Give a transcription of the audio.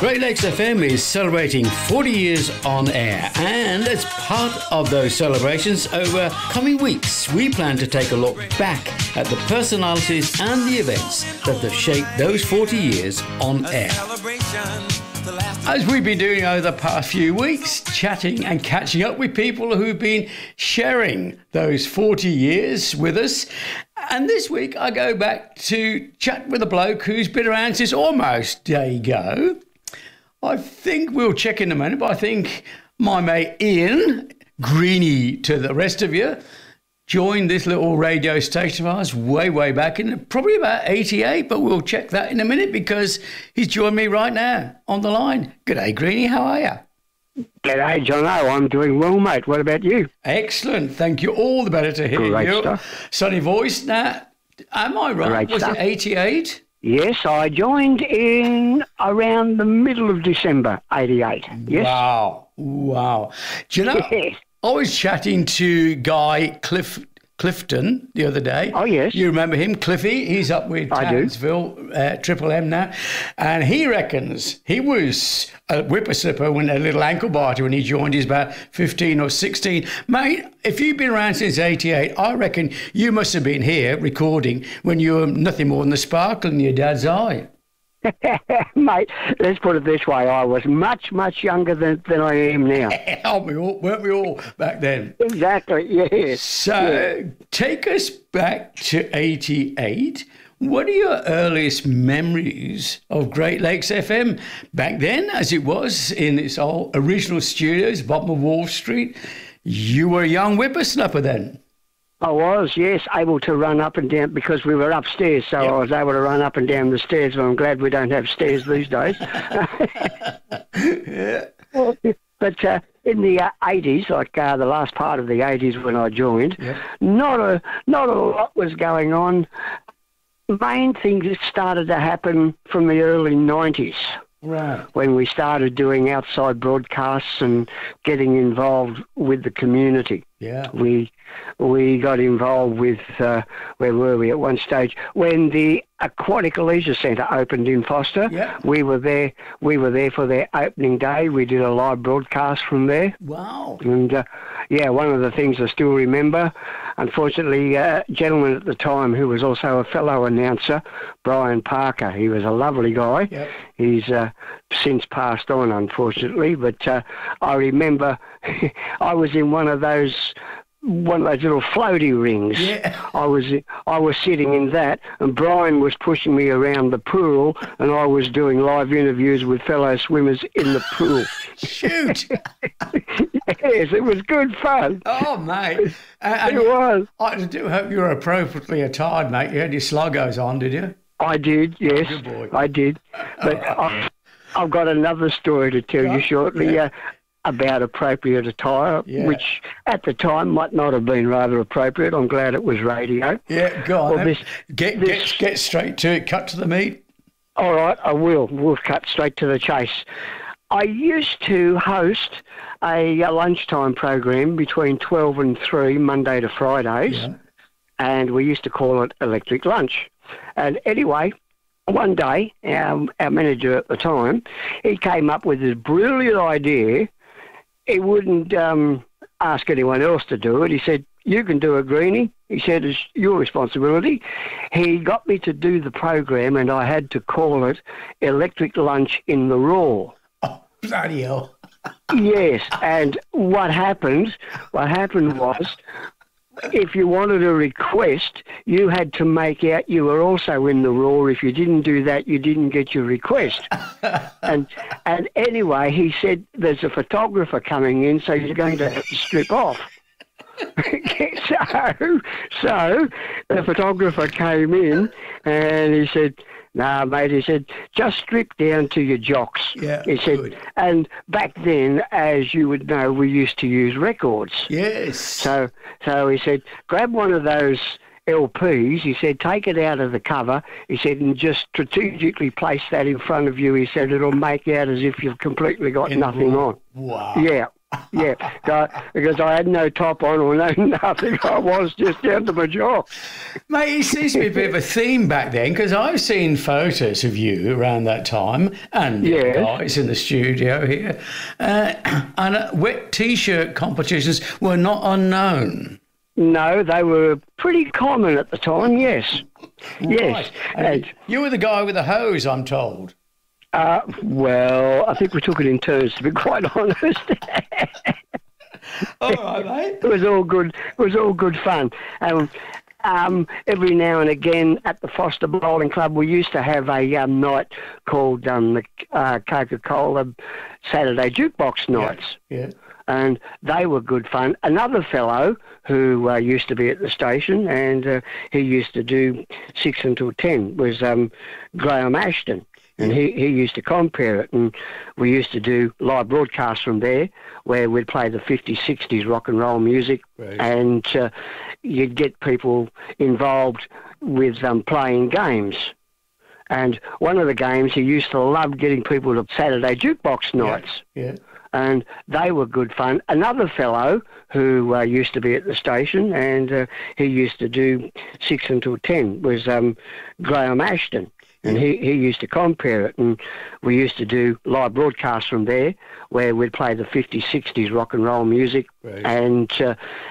Great Lakes FM is celebrating 40 years on air, and as part of those celebrations over coming weeks, we plan to take a look back at the personalities and the events that have shaped those 40 years on air. As we've been doing over the past few weeks, chatting and catching up with people who've been sharing those 40 years with us. And this week I go back to chat with a bloke who's been around since almost day go. I think we'll check in a minute, but I think my mate Ian, Greenie to the rest of you, joined this little radio station of ours way back in probably about 88, but we'll check that in a minute because he's joined me right now on the line. G'day, Greenie, how are you? G'day, Jono. I'm doing well, mate. What about you? Excellent. Thank you. All the better to hear Great you. stuff. Sunny voice. Now, am I right? Great Was stuff. it 88? Yes, I joined in around the middle of December, 88. Yes. Wow. Do you know, Yes. I was chatting to Guy Clifton the other day. Oh, yes. You remember him, Cliffy? He's up with I do. Townsville, Triple M now. And he reckons he was a whippersnapper when a little ankle biter when he joined. He's about 15 or 16. Mate, if you've been around since 88, I reckon you must have been here recording when you were nothing more than a sparkle in your dad's eye. Mate, let's put it this way. I was much younger than I am now. Weren't we all back then? Exactly, yes. So take us back to 88. What are your earliest memories of Great Lakes FM back then, as it was in its old original studios, bottom of Wall Street? You were a young whippersnapper then. I was, yes, able to run up and down because we were upstairs, so I was able to run up and down the stairs, but I'm glad we don't have stairs these days. Yeah. But in the 80s, like the last part of the 80s when I joined, not a lot was going on. Main things that started to happen from the early 90s. Right. When we started doing outside broadcasts and getting involved with the community. Yeah. We got involved with, where were we at one stage? When the Aquatic Leisure Centre opened in Foster, we were there for their opening day. We did a live broadcast from there. Wow. And, one of the things I still remember, unfortunately, a gentleman at the time who was also a fellow announcer, Brian Parker, he was a lovely guy. Yep. He's since passed on, unfortunately, but I remember I was in one of those little floaty rings. Yeah. I was sitting in that, and Brian was pushing me around the pool, and I was doing live interviews with fellow swimmers in the pool. Shoot! Yes, it was good fun. Oh, mate. It was. I do hope you were appropriately attired, mate. You had your sluggos on, did you? I did, yes. Good boy. I did. But I've got another story to tell you shortly. About appropriate attire, which at the time might not have been rather appropriate. I'm glad it was radio. Yeah, go on. Well, get straight to it. Cut to the meat. All right, I will. We'll cut straight to the chase. I used to host a lunchtime program between 12 and 3, Monday to Fridays, and we used to call it Electric Lunch. And anyway, one day, our manager at the time, he came up with this brilliant idea. He wouldn't ask anyone else to do it. He said, "You can do it, Greenie." He said, "It's your responsibility." He got me to do the program, and I had to call it Electric Lunch in the Raw. Oh, bloody hell. Yes, and what happened was, if you wanted a request, you had to make out you were also in the Raw. If you didn't do that, you didn't get your request. And anyway, he said, "There's a photographer coming in, so you're going to have to strip off." So the photographer came in, and he said, "Nah, mate," he said, "just strip down to your jocks." Yeah, he said, good. And back then, as you would know, we used to use records. Yes. So he said, "Grab one of those LPs," he said, "take it out of the cover," he said, "and just strategically place that in front of you," he said, "it'll make out as if you've completely got nothing on." Wow. Yeah. Yeah, because I had no top on or no nothing. I was just down to my jaw. Mate, it seems to be a bit of a theme back then, because I've seen photos of you around that time and the guys in the studio here. And wet T-shirt competitions were not unknown. No, they were pretty common at the time, yes. Right. Yes. And you were the guy with the hose, I'm told. Well, I think we took it in turns, to be quite honest. All right, mate. It was all good. It was all good fun. Every now and again at the Foster Bowling Club, we used to have a night called the Coca-Cola Saturday Jukebox Nights. Yeah. And they were good fun. Another fellow who used to be at the station, and he used to do 6 until 10, was Graham Ashton. And he used to compare it, and we used to do live broadcasts from there where we'd play the 50s, 60s rock and roll music, right. And you'd get people involved with playing games. And one of the games, he used to love getting people to Saturday Jukebox Nights. Yeah. And they were good fun. Another fellow who used to be at the station, and he used to do 6 until 10, was Graham Ashton. And he used to compare it, and we used to do live broadcasts from there where we'd play the 50s, 60s rock and roll music, right. And